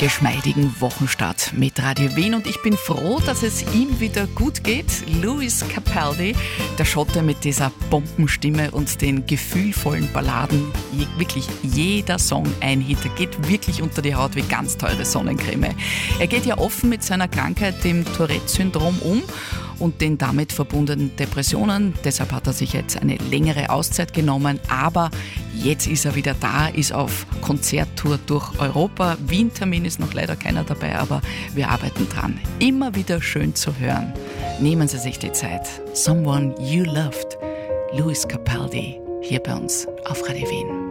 geschmeidigen Wochenstart mit Radio Wien und ich bin froh, dass es ihm wieder gut geht. Lewis Capaldi, der Schotte mit dieser Bombenstimme und den gefühlvollen Balladen. Wirklich jeder Song ein Hit. Er geht wirklich unter die Haut wie ganz teure Sonnencreme. Er geht ja offen mit seiner Krankheit, dem Tourette-Syndrom, um und den damit verbundenen Depressionen. Deshalb hat er sich jetzt eine längere Auszeit genommen, aber jetzt ist er wieder da, ist auf Konzerttour durch Europa. Wien-Termin ist noch leider keiner dabei, aber wir arbeiten dran. Immer wieder schön zu hören. Nehmen Sie sich die Zeit. Someone You Loved, Lewis Capaldi, hier bei uns auf Radio Wien.